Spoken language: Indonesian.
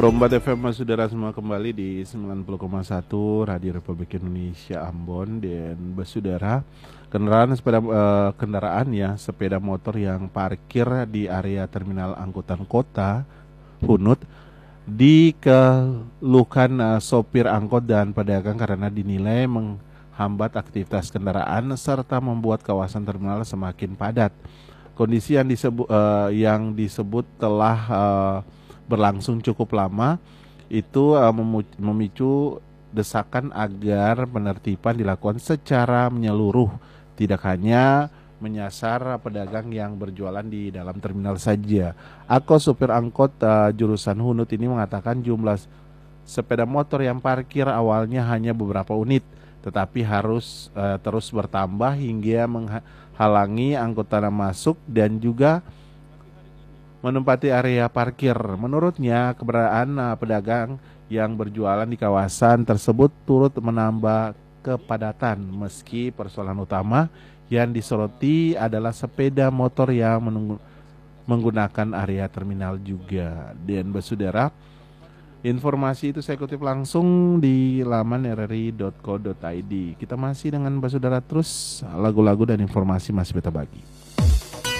Rombat FM saudara semua kembali di 90,1 Radio Republik Indonesia Ambon. Dan bersaudara, kendaraan ya sepeda motor yang parkir di area terminal angkutan kota Hunut dikeluhkan sopir angkot dan pedagang karena dinilai menghambat aktivitas kendaraan serta membuat kawasan terminal semakin padat. Kondisi yang disebut telah berlangsung cukup lama itu memicu desakan agar penertiban dilakukan secara menyeluruh, tidak hanya menyasar pedagang yang berjualan di dalam terminal saja. Sopir angkot jurusan Hunut ini mengatakan jumlah sepeda motor yang parkir awalnya hanya beberapa unit, tetapi harus terus bertambah hingga menghalangi angkutan masuk dan juga menempati area parkir. Menurutnya, keberadaan pedagang yang berjualan di kawasan tersebut turut menambah kepadatan, meski persoalan utama yang disoroti adalah sepeda motor yang menggunakan area terminal juga. Dan bersaudara, informasi itu saya kutip langsung di laman rri.co.id. Kita masih dengan bersaudara terus, lagu-lagu dan informasi masih beta bagi.